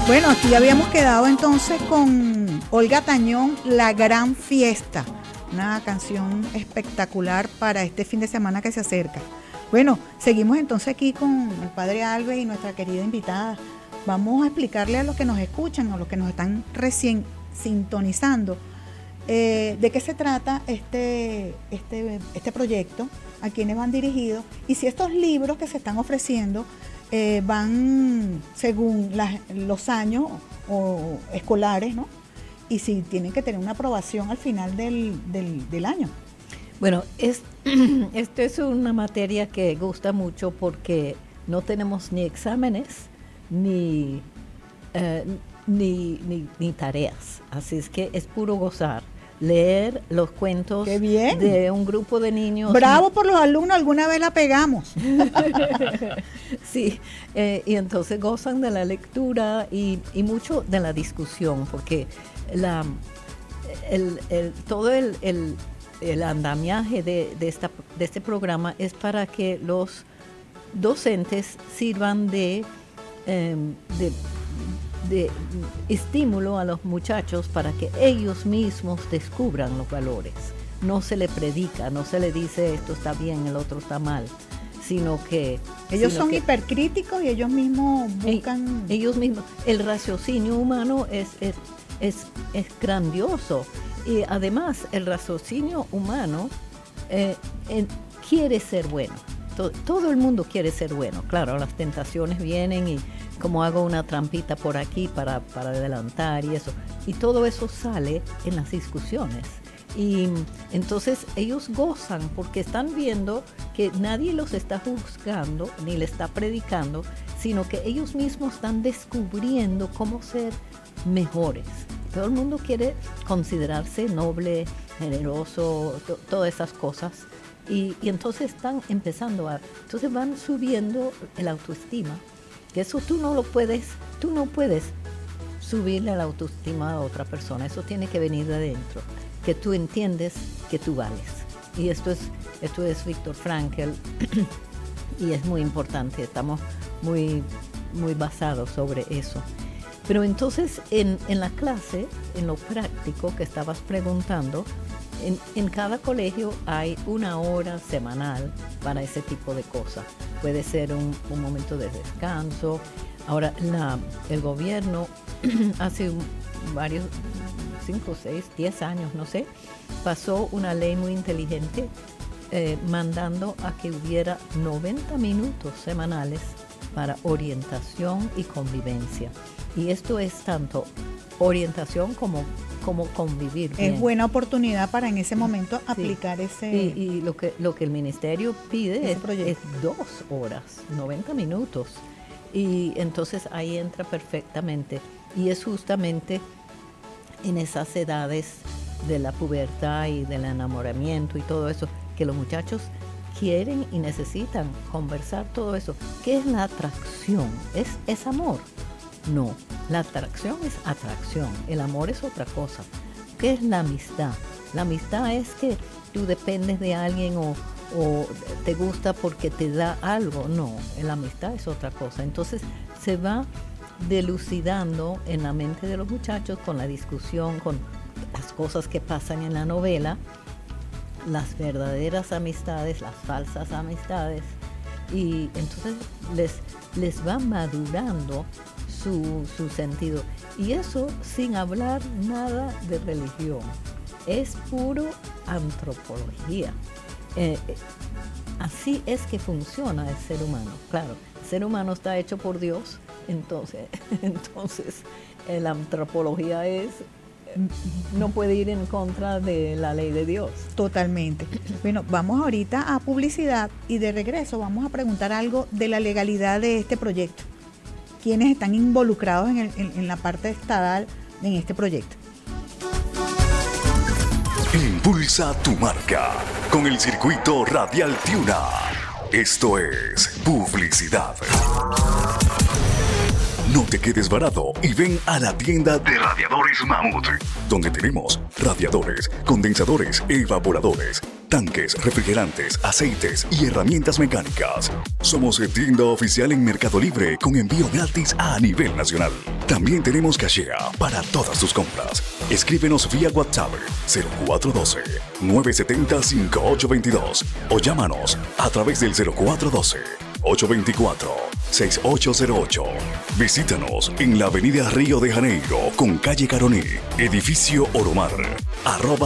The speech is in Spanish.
Bueno, aquí habíamos quedado entonces con Olga Tañón, La Gran Fiesta, una canción espectacular para este fin de semana que se acerca. Bueno, seguimos entonces aquí con el padre Alves y nuestra querida invitada. Vamos a explicarle a los que nos escuchan o los que nos están recién sintonizando de qué se trata este proyecto, a quiénes van dirigidos y si estos libros que se están ofreciendo van según los años o escolares, ¿no? Y si tienen que tener una aprobación al final del año. Bueno, esto es una materia que gusta mucho porque no tenemos ni exámenes ni tareas, así es que es puro gozar. Leer los cuentos de un grupo de niños. Bravo por los alumnos, alguna vez la pegamos. Sí, y entonces gozan de la lectura y mucho de la discusión, porque todo el andamiaje de este programa es para que los docentes sirvan de estímulo a los muchachos para que ellos mismos descubran los valores. No se le predica, no se le dice esto está bien, el otro está mal, sino que ellos son hipercríticos y ellos mismos buscan. Ellos mismos. El raciocinio humano es grandioso y además el raciocinio humano quiere ser bueno. Todo el mundo quiere ser bueno. Claro, las tentaciones vienen y como hago una trampita por aquí para adelantar y eso. Y todo eso sale en las discusiones. Y entonces ellos gozan porque están viendo que nadie los está juzgando ni le está predicando, sino que ellos mismos están descubriendo cómo ser mejores. Todo el mundo quiere considerarse noble, generoso, todas esas cosas. Y entonces están empezando entonces van subiendo el autoestima, que eso tú no puedes subirle la autoestima a otra persona, eso tiene que venir de adentro, que tú entiendes que tú vales. Y esto es Viktor Frankl y es muy importante, estamos muy, muy basados sobre eso. Pero entonces en la clase, en lo práctico que estabas preguntando, en cada colegio hay una hora semanal para ese tipo de cosas. Puede ser un momento de descanso. Ahora, el gobierno hace varios, 5, 6, 10 años, no sé, pasó una ley muy inteligente mandando a que hubiera 90 minutos semanales para orientación y convivencia. Y esto es tanto orientación como convivir bien. Es buena oportunidad para en ese momento aplicar ese. Y lo que el ministerio pide es 2 horas, 90 minutos. Y entonces ahí entra perfectamente. Y es justamente en esas edades de la pubertad y del enamoramiento y todo eso que los muchachos quieren y necesitan conversar todo eso. ¿Qué es la atracción? ¿Es amor? No, la atracción es atracción, el amor es otra cosa. ¿Qué es la amistad? La amistad es que tú dependes de alguien o te gusta porque te da algo. No, la amistad es otra cosa. Entonces se va delucidando en la mente de los muchachos con la discusión, con las cosas que pasan en la novela, las verdaderas amistades, las falsas amistades, y entonces les va madurando su sentido. Y eso sin hablar nada de religión. Es puro antropología. Así es que funciona el ser humano. Claro, el ser humano está hecho por Dios, entonces la antropología no puede ir en contra de la ley de Dios. Totalmente. Bueno, vamos ahorita a publicidad y de regreso vamos a preguntar algo de la legalidad de este proyecto. ¿Quiénes están involucrados en la parte estatal en este proyecto? Impulsa tu marca con el circuito radial Tiuna. Esto es publicidad. No te quedes varado y ven a la tienda de Radiadores Mamut, donde tenemos radiadores, condensadores, evaporadores, tanques, refrigerantes, aceites y herramientas mecánicas. Somos tienda oficial en Mercado Libre con envío gratis a nivel nacional. También tenemos cachea para todas tus compras. Escríbenos vía WhatsApp 0412-970-5822 o llámanos a través del 0412-824-6808. Visítanos en la avenida Río de Janeiro con calle Caroní, edificio Oromar,